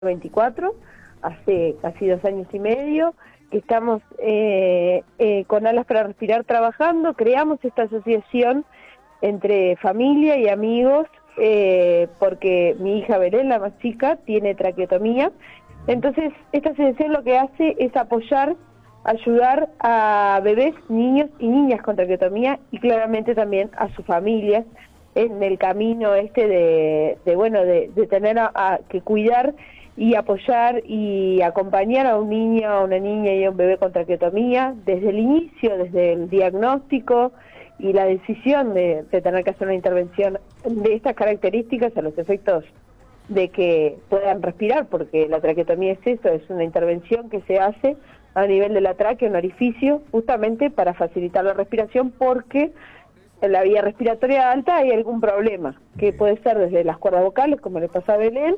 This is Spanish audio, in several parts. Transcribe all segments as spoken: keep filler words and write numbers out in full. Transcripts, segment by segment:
veinticuatro, hace casi dos años y medio, que estamos eh, eh, con Alas para Respirar trabajando. Creamos esta asociación entre familia y amigos, eh, porque mi hija Belén, la más chica, tiene traqueotomía. Entonces, esta asociación lo que hace es apoyar, ayudar a bebés, niños y niñas con traqueotomía, y claramente también a sus familias en el camino este de, de bueno, de, de tener a, a, que cuidar y apoyar y acompañar a un niño, a una niña y a un bebé con traqueotomía desde el inicio, desde el diagnóstico y la decisión de, de tener que hacer una intervención de estas características a los efectos de que puedan respirar, porque la traqueotomía es eso, es una intervención que se hace a nivel de la tráquea, un orificio, justamente para facilitar la respiración, porque en la vía respiratoria alta hay algún problema, que puede ser desde las cuerdas vocales, como le pasa a Belén,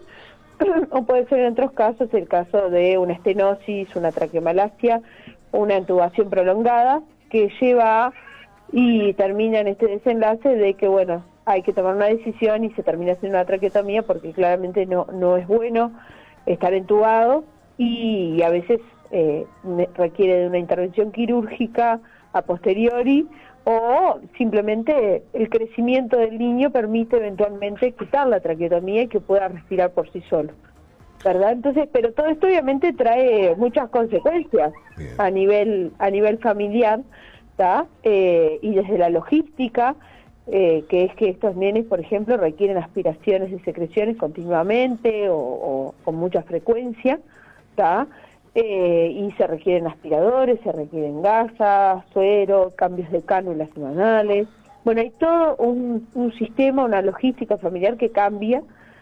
o puede ser en otros casos el caso de una estenosis, una traqueomalacia, una intubación prolongada, que lleva a, y termina en este desenlace de que, bueno, hay que tomar una decisión y se termina haciendo una traqueotomía, porque claramente no, no es bueno estar entubado y a veces eh, requiere de una intervención quirúrgica a posteriori, o simplemente el crecimiento del niño permite eventualmente quitar la traqueotomía y que pueda respirar por sí solo, ¿verdad? Entonces, pero todo esto obviamente trae muchas consecuencias Bien. a nivel a nivel familiar, ¿tá? Eh, y desde la logística, eh, que es que estos nenes, por ejemplo, requieren aspiraciones y secreciones continuamente o, o con mucha frecuencia, ¿tá? Eh, y se requieren aspiradores, se requieren gasas, suero, cambios de cánulas semanales. Bueno, hay todo un, un sistema, una logística familiar que cambia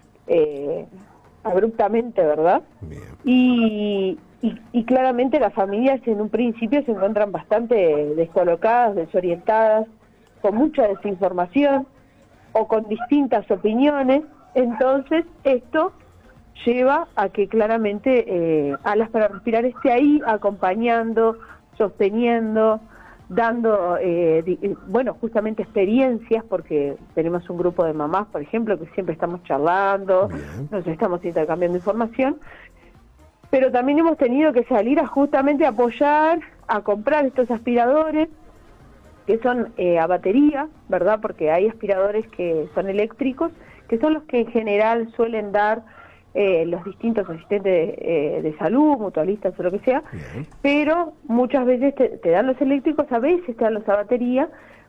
eh, abruptamente, ¿verdad? Bien. Y, y, y claramente las familias en un principio se encuentran bastante descolocadas, desorientadas, con mucha desinformación o con distintas opiniones. Entonces, esto lleva a que claramente eh, Alas para Respirar esté ahí acompañando, sosteniendo, dando, eh, di, bueno, justamente experiencias, porque tenemos un grupo de mamás, por ejemplo, que siempre estamos charlando, Bien. nos estamos intercambiando información, pero también hemos tenido que salir a justamente apoyar, a comprar estos aspiradores, que son eh, a batería, ¿verdad? Porque hay aspiradores que son eléctricos, que son los que en general suelen dar Eh, los distintos asistentes de, eh, de salud, mutualistas o lo que sea, Bien. pero muchas veces te, te dan los eléctricos, a veces te dan los a batería,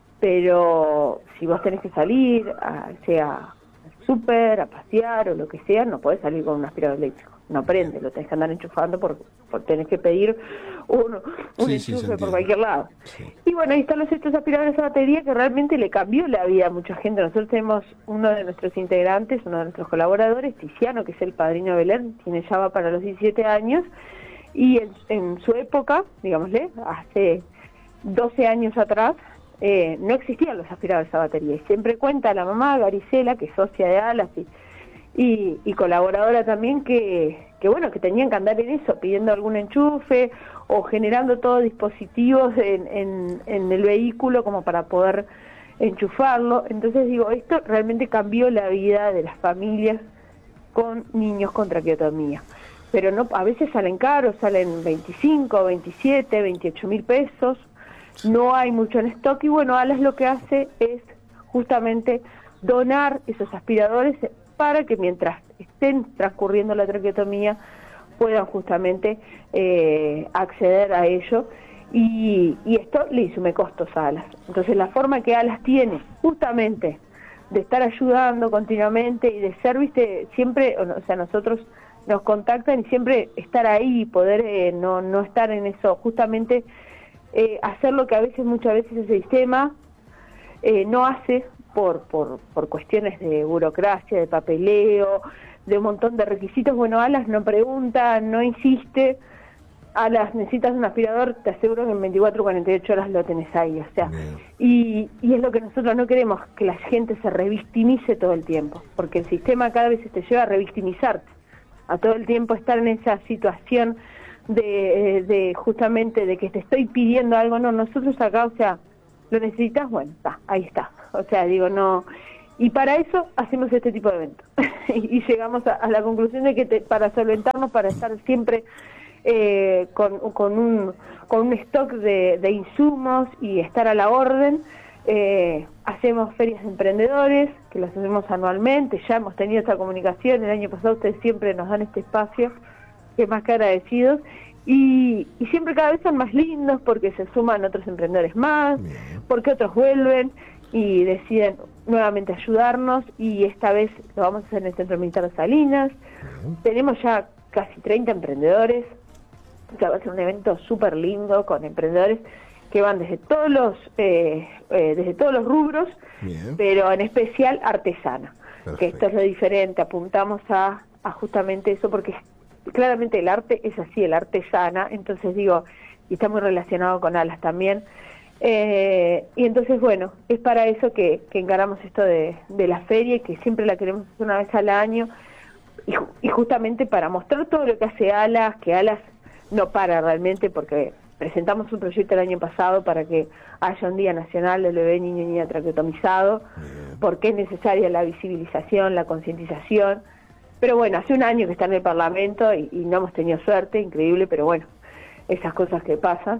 pero si vos tenés que salir, a, sea al súper, a pasear o lo que sea, no podés salir con un aspirador eléctrico, no prende, lo tenés que andar enchufando por, por tenés que pedir un, un sí, enchufe sí, por cualquier lado. Sí. Y bueno, ahí están los estos aspiradores a batería que realmente le cambió la vida a mucha gente. Nosotros tenemos uno de nuestros integrantes, uno de nuestros colaboradores, Tiziano, que es el padrino de Belén, tiene ya va para los diecisiete años, y en, en su época, digámosle, hace doce años atrás, eh, no existían los aspiradores a batería, y siempre cuenta la mamá, Garicela, que es socia de Alas y Y, y colaboradora también, que, que bueno, que tenían que andar en eso, pidiendo algún enchufe o generando todos dispositivos en, en, en el vehículo como para poder enchufarlo. Entonces digo, esto realmente cambió la vida de las familias con niños con traqueotomía. Pero no, a veces salen caros, salen veinticinco, veintisiete, veintiocho mil pesos, no hay mucho en stock, y bueno, Alas lo que hace es justamente donar esos aspiradores para que mientras estén transcurriendo la traqueotomía puedan justamente eh, acceder a ello, y, y esto le insume costos a Alas. Entonces la forma que Alas tiene justamente de estar ayudando continuamente y de ser, viste, siempre, o sea, nosotros nos contactan y siempre estar ahí y poder eh, no, no estar en eso, justamente eh, hacer lo que a veces, muchas veces el sistema eh, no hace, Por, por, por cuestiones de burocracia, de papeleo, de un montón de requisitos. Bueno, Alas no pregunta, no insiste. Alas, necesitas un aspirador, te aseguro que en veinticuatro, cuarenta y ocho horas lo tenés ahí, o sea, y, y es lo que nosotros no queremos, que la gente se revictimice todo el tiempo, porque el sistema cada vez te lleva a revictimizarte, a todo el tiempo estar en esa situación de, de justamente de que te estoy pidiendo algo. No, nosotros acá, o sea, ¿lo necesitas? Bueno, está, ahí está. O sea, digo, no. Y para eso hacemos este tipo de eventos. y, y llegamos a, a la conclusión de que te, para solventarnos, para estar siempre eh, con, con, un, con un stock de, de insumos y estar a la orden, eh, hacemos ferias de emprendedores, que las hacemos anualmente. Ya hemos tenido esta comunicación, el año pasado ustedes siempre nos dan este espacio, que más que agradecidos, y, y siempre cada vez son más lindos porque se suman otros emprendedores más, bien, porque otros vuelven y deciden nuevamente ayudarnos, y esta vez lo vamos a hacer en el Centro Militar de Salinas. Bien. Tenemos ya casi treinta emprendedores, que va a ser un evento súper lindo con emprendedores que van desde todos los eh, eh, desde todos los rubros, bien, pero en especial artesana. Perfecto. Que esto es lo diferente, apuntamos a, a justamente eso, porque claramente el arte es así, el arte sana, entonces digo, y está muy relacionado con Alas también, eh, y entonces bueno, es para eso que, que encaramos esto de, de la feria, y que siempre la queremos hacer una vez al año, y, y justamente para mostrar todo lo que hace Alas, que Alas no para realmente, porque presentamos un proyecto el año pasado para que haya un Día Nacional del Bebé, Niño y Niña Traqueotomizado, porque es necesaria la visibilización, la concientización. Pero bueno, hace un año que está en el Parlamento y, y no hemos tenido suerte, increíble, pero bueno, esas cosas que pasan.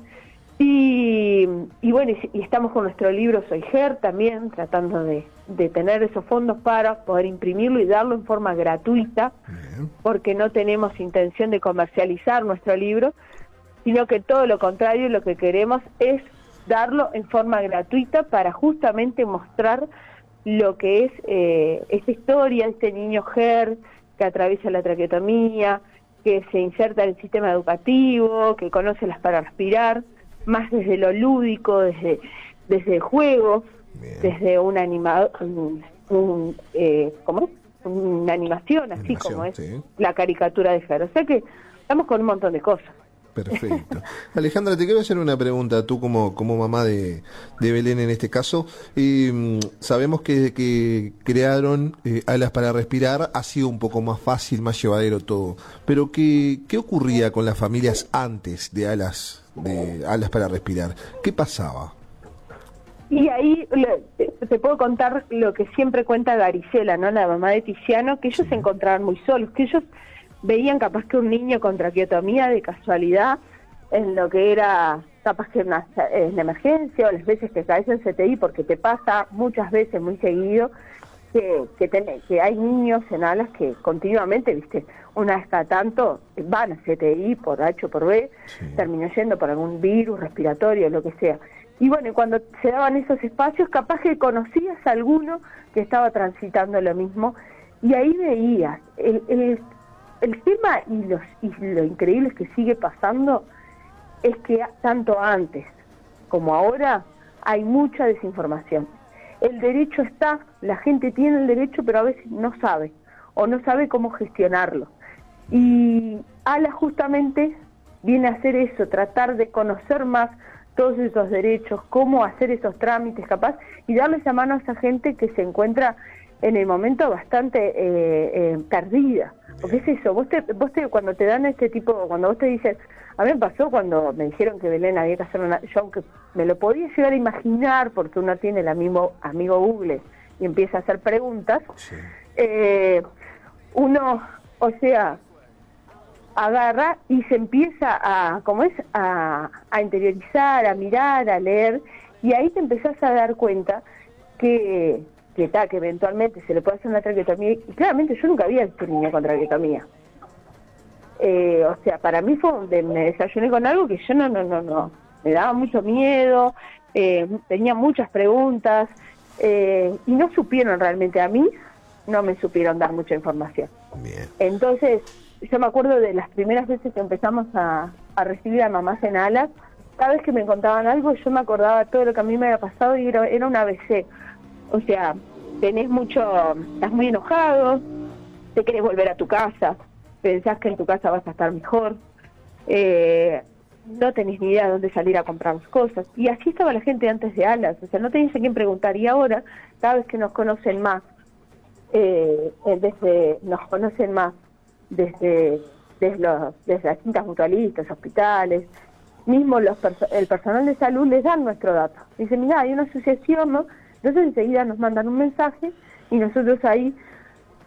Y, y bueno, y, y estamos con nuestro libro Soy Ger también, tratando de, de tener esos fondos para poder imprimirlo y darlo en forma gratuita, bien, porque no tenemos intención de comercializar nuestro libro, sino que todo lo contrario, lo que queremos es darlo en forma gratuita para justamente mostrar lo que es eh, esta historia de este niño Ger que atraviesa la traqueotomía, que se inserta en el sistema educativo, que conoce las para respirar, más desde lo lúdico, desde desde el juego, bien, desde un animador, un, un, eh, ¿cómo es? Una animación, así animación, como es, sí, la caricatura de Ger. O sea que estamos con un montón de cosas. Perfecto. Alejandra, te quiero hacer una pregunta, tú como, como mamá de, de Belén en este caso. Eh, sabemos que desde que crearon eh, Alas para Respirar ha sido un poco más fácil, más llevadero todo, pero ¿qué, qué ocurría con las familias antes de Alas, de Alas para Respirar? ¿Qué pasaba? Y ahí le, te puedo contar lo que siempre cuenta Garicela, ¿no?, la mamá de Tiziano, que ellos, sí, se encontraban muy solos, que ellos veían capaz que un niño con traqueotomía de casualidad en lo que era capaz que una, en emergencia, o las veces que caes en C T I, porque te pasa muchas veces, muy seguido, que que, ten, que hay niños en Alas que continuamente, viste, una vez cada tanto van a C T I por H o por B, sí, terminan yendo por algún virus respiratorio, lo que sea. Y bueno, y cuando se daban esos espacios, capaz que conocías a alguno que estaba transitando lo mismo, y ahí veías el, el El tema y, los, y lo increíble que sigue pasando es que tanto antes como ahora hay mucha desinformación. El derecho está, la gente tiene el derecho, pero a veces no sabe, o no sabe cómo gestionarlo. Y Alas justamente viene a hacer eso, tratar de conocer más todos esos derechos, cómo hacer esos trámites capaz, y darle esa mano a esa gente que se encuentra en el momento bastante eh, eh, perdida. Porque es eso, vos te, vos te, cuando te dan este tipo, cuando vos te dices, a mí me pasó cuando me dijeron que Belén había que hacer una, yo aunque me lo podía llegar a imaginar, porque uno tiene el amigo, amigo Google y empieza a hacer preguntas, sí, eh, uno, o sea, agarra y se empieza a, ¿cómo es?, a, a interiorizar, a mirar, a leer, y ahí te empezás a dar cuenta que que está, que eventualmente se le puede hacer una traqueotomía, y claramente yo nunca había visto un niño con traqueotomía. Eh, o sea, para mí fue donde me desayuné con algo que yo no, no, no, no, me daba mucho miedo, eh, tenía muchas preguntas, eh, y no supieron realmente, a mí, no me supieron dar mucha información. Bien. Entonces, yo me acuerdo de las primeras veces que empezamos a, a recibir a mamás en Alas, cada vez que me contaban algo, yo me acordaba todo lo que a mí me había pasado, y era, era un A B C. O sea, tenés mucho, estás muy enojado, te querés volver a tu casa, pensás que en tu casa vas a estar mejor, eh, no tenés ni idea de dónde salir a comprar las cosas. Y así estaba la gente antes de Alas, o sea, no tenías a quién preguntar. Y ahora, cada vez que nos conocen más, eh, desde nos conocen más desde desde, los, desde las distintas mutualistas, hospitales, mismo los perso el personal de salud les dan nuestro dato. Dicen, mira, hay una asociación, ¿no? Entonces enseguida nos mandan un mensaje y nosotros ahí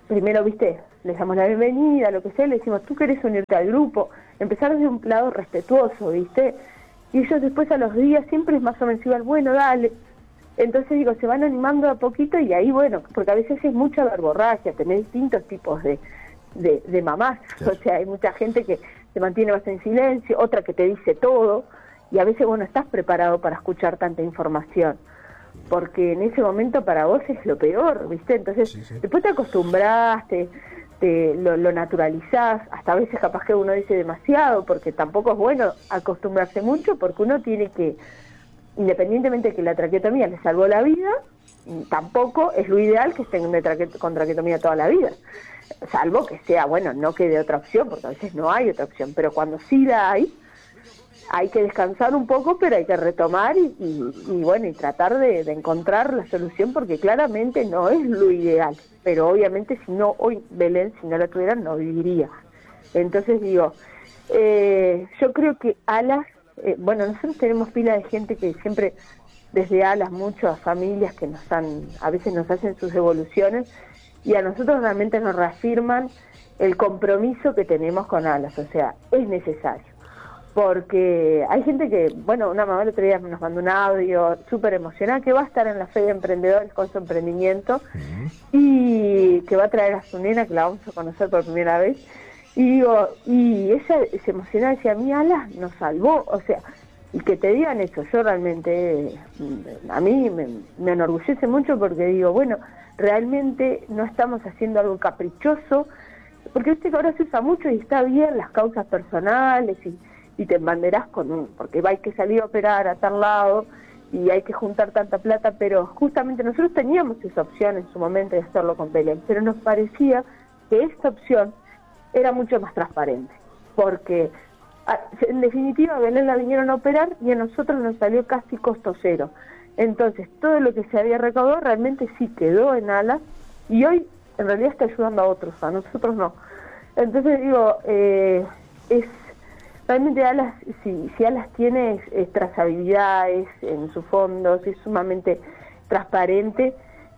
primero, viste, les damos la bienvenida, lo que sea, le decimos, tú querés unirte al grupo, empezar desde un lado respetuoso, viste, y ellos después a los días siempre es más o menos igual, bueno, dale. Entonces digo, se van animando a poquito y ahí, bueno, porque a veces es mucha verborragia, tenés distintos tipos de, de, de mamás, claro. O sea, hay mucha gente que se mantiene más en silencio, otra que te dice todo, y a veces vos no estás preparado para escuchar tanta información, porque en ese momento para vos es lo peor, ¿viste? Entonces, sí, sí. Después te acostumbras, te, te lo, lo naturalizás, hasta a veces capaz que uno dice demasiado, porque tampoco es bueno acostumbrarse mucho, porque uno tiene que, independientemente de que la traqueotomía le salvó la vida, tampoco es lo ideal que estén con traqueotomía toda la vida, salvo que sea, bueno, no quede otra opción, porque a veces no hay otra opción, pero cuando sí la hay, hay que descansar un poco, pero hay que retomar y, y, y bueno, y tratar de, de encontrar la solución, porque claramente no es lo ideal, pero obviamente si no, hoy Belén, si no la tuvieran, no viviría. Entonces digo, eh, yo creo que Alas, eh, bueno, nosotros tenemos pila de gente que siempre, desde Alas, muchas familias que nos han, a veces nos hacen sus devoluciones, y a nosotros realmente nos reafirman el compromiso que tenemos con Alas, o sea, es necesario. Porque hay gente que, bueno, una mamá el otro día nos mandó un audio súper emocionada que va a estar en la Feria de Emprendedores con su emprendimiento uh-huh. y que va a traer a su nena, que la vamos a conocer por primera vez. Y digo, y ella se emocionaba, decía, a mí Alas nos salvó, o sea, y que te digan eso, yo realmente, a mí me, me enorgullece mucho porque digo, bueno, realmente no estamos haciendo algo caprichoso, porque viste que ahora se usa mucho y está bien las causas personales y y te embanderás con un, porque hay que salir a operar a tal lado y hay que juntar tanta plata, pero justamente nosotros teníamos esa opción en su momento de hacerlo con Belén, pero nos parecía que esta opción era mucho más transparente, porque en definitiva a Belén la vinieron a operar y a nosotros nos salió casi costo cero, entonces todo lo que se había recaudado realmente sí quedó en Alas y hoy en realidad está ayudando a otros, a nosotros no. Entonces digo, eh, es realmente Alas, si, si Alas tiene es, es trazabilidad, es en sus fondos, es sumamente transparente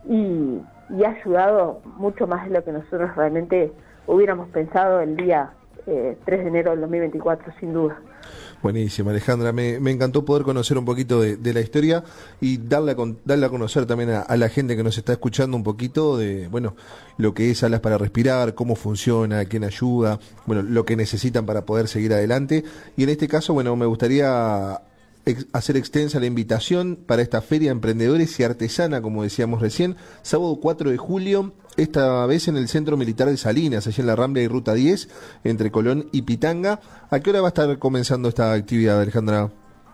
y, y ha ayudado mucho más de lo que nosotros realmente hubiéramos pensado el día eh, tres de enero del dos mil veinticuatro, sin duda. Buenísimo, Alejandra, me, me encantó poder conocer un poquito de, de la historia y darle a, darle a conocer también a, a la gente que nos está escuchando un poquito de, bueno, lo que es Alas para Respirar, cómo funciona, quién ayuda, bueno, lo que necesitan para poder seguir adelante. Y en este caso, bueno, me gustaría ex, hacer extensa la invitación para esta Feria de Emprendedores y Artesana, como decíamos recién, sábado cuatro de julio, esta vez en el Centro Militar de Salinas, allí en la Rambla y Ruta diez, entre Colón y Pitanga. ¿A qué hora va a estar comenzando esta actividad, Alejandra?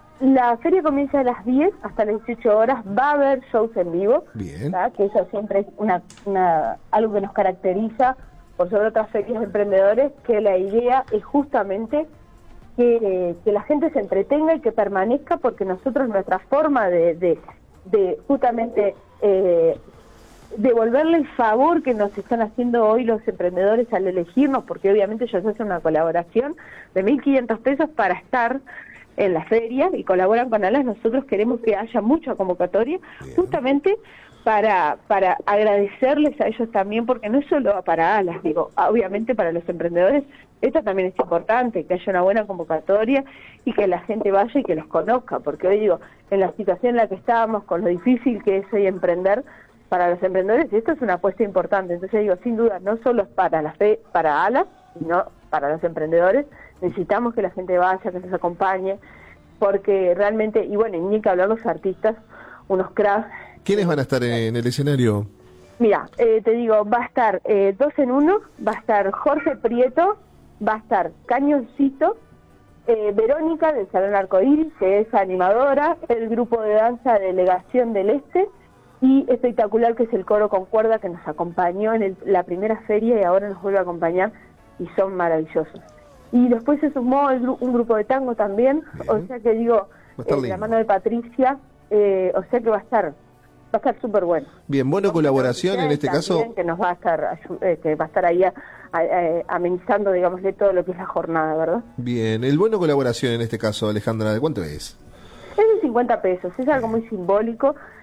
La feria comienza a las diez hasta las dieciocho horas, va a haber shows en vivo, bien, ¿verdad? Que eso siempre es una, una algo que nos caracteriza por sobre otras ferias de emprendedores, que la idea es justamente que, eh, que la gente se entretenga y que permanezca, porque nosotros nuestra forma de, de, de justamente eh, devolverle el favor que nos están haciendo hoy los emprendedores al elegirnos, porque obviamente ellos hacen una colaboración de mil quinientos pesos para estar en la feria y colaboran con Alas. Nosotros queremos que haya mucha convocatoria, bien, justamente para para agradecerles a ellos también, porque no es solo para Alas, digo, obviamente para los emprendedores esto también es importante, que haya una buena convocatoria y que la gente vaya y que los conozca, porque hoy digo, en la situación en la que estábamos, con lo difícil que es hoy emprender, para los emprendedores esto es una apuesta importante. Entonces digo, sin duda, no solo es para la fe, para Alas, sino para los emprendedores. Necesitamos que la gente vaya, que nos acompañe, porque realmente, y bueno, ni que hablar los artistas, unos cracks. ¿Quiénes van a estar en el escenario? Mira, eh, te digo, va a estar eh, dos en uno, va a estar Jorge Prieto, va a estar Cañoncito, eh, Verónica del Salón Arcoíris, que es animadora, el grupo de danza Delegación del Este, y Espectacular, que es el coro con cuerda que nos acompañó en el, la primera feria y ahora nos vuelve a acompañar y son maravillosos. Y después se sumó el, un grupo de tango también, bien, o sea que digo, eh, la mano de Patricia, eh, o sea que va a estar va a estar súper bueno. Bien, buena colaboración en este caso. Que nos va a estar, eh, que va a estar ahí a, a, a, amenizando, digámosle, todo lo que es la jornada, ¿verdad? Bien, el bueno colaboración en este caso, Alejandra, ¿de cuánto es? Es de cincuenta pesos, es algo muy simbólico.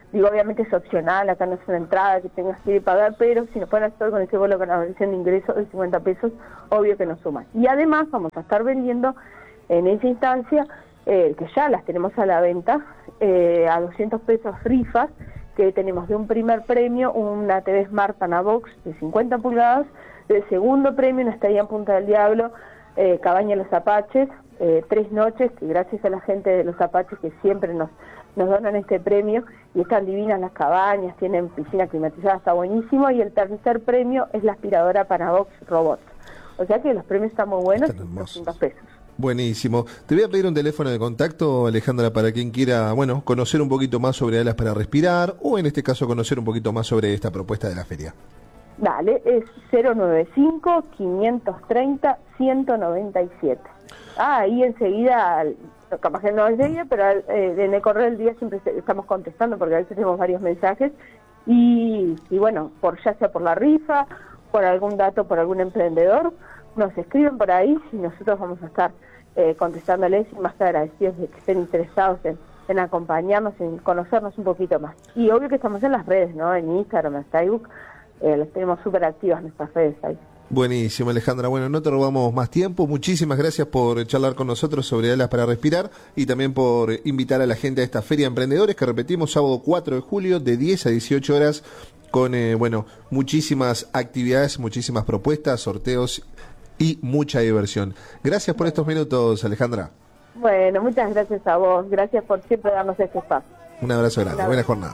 Digo, obviamente es opcional, acá no es una entrada que tengas que ir a pagar, pero si nos pueden hacer con ese vuelo con la versión de ingreso de cincuenta pesos, obvio que nos suman. Y además vamos a estar vendiendo en esa instancia, eh, que ya las tenemos a la venta, eh, a doscientos pesos rifas, que tenemos de un primer premio una T V Smart Panabox de cincuenta pulgadas, de segundo premio una estadía en Punta del Diablo, eh, Cabaña Los Apaches, eh, tres noches, que gracias a la gente de Los Apaches que siempre nos nos donan este premio, y están divinas las cabañas, tienen piscina climatizada, está buenísimo, y el tercer premio es la aspiradora Panabox Robot. O sea que los premios están muy buenos, doscientos pesos. Buenísimo. Te voy a pedir un teléfono de contacto, Alejandra, para quien quiera, bueno, conocer un poquito más sobre Alas para Respirar, o en este caso conocer un poquito más sobre esta propuesta de la feria. Dale, es cero noventa y cinco, quinientos treinta, ciento noventa y siete. Ah, ahí enseguida, capaz que no enseguida, pero eh, en el correo del día siempre estamos contestando, porque a veces tenemos varios mensajes, y, y bueno, por ya sea por la rifa, por algún dato, por algún emprendedor, nos escriben por ahí y nosotros vamos a estar eh, contestándoles, y más que agradecidos de que estén interesados en, en acompañarnos, en conocernos un poquito más. Y obvio que estamos en las redes, ¿no? En Instagram, en Facebook, eh, las tenemos súper activas nuestras redes ahí. Buenísimo, Alejandra. Bueno, no te robamos más tiempo. Muchísimas gracias por charlar con nosotros sobre Alas para Respirar, y también por invitar a la gente a esta Feria de Emprendedores, que repetimos, sábado cuatro de julio de diez a dieciocho horas, con eh, bueno, muchísimas actividades, muchísimas propuestas, sorteos y mucha diversión. Gracias por estos minutos, Alejandra. Bueno, muchas gracias a vos. Gracias por siempre darnos este espacio. Un abrazo grande. Buena jornada.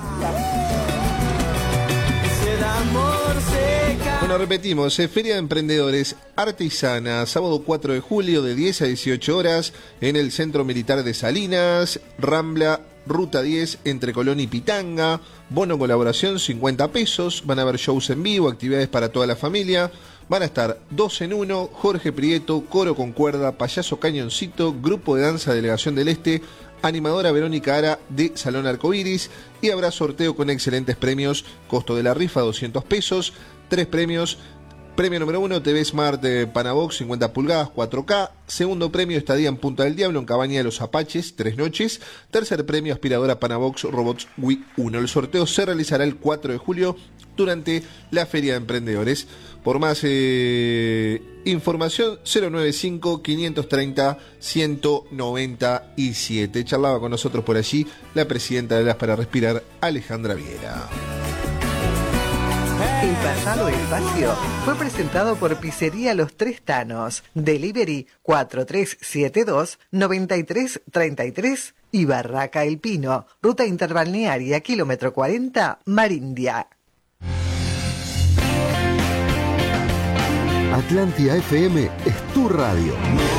Bueno, repetimos, eh, Feria de Emprendedores Artesana, sábado cuatro de julio de diez a dieciocho horas en el Centro Militar de Salinas, Rambla, Ruta diez, entre Colón y Pitanga. Bono colaboración cincuenta pesos, van a haber shows en vivo, actividades para toda la familia. Van a estar dos en uno, Jorge Prieto, Coro con Cuerda, Payaso Cañoncito, Grupo de Danza Delegación del Este, animadora Verónica Ara de Salón Arcoiris, y habrá sorteo con excelentes premios. Costo de la rifa doscientos pesos, tres premios. Premio número uno, T V Smart de Panabox cincuenta pulgadas cuatro K. Segundo premio, estadía en Punta del Diablo en Cabaña de los Apaches, tres noches. Tercer premio, aspiradora Panabox Robots Wii uno. El sorteo se realizará el cuatro de julio durante la Feria de Emprendedores. Por más eh, información, cero noventa y cinco, quinientos treinta, ciento noventa y siete. Charlaba con nosotros por allí la presidenta de Alas para Respirar, Alejandra Viera. El pasado espacio fue presentado por Pizzería Los Tres Tanos, Delivery cuatro tres siete dos, nueve tres tres tres y Barraca El Pino, ruta interbalnearia, kilómetro cuarenta, Marindia. Atlántida F M es tu radio.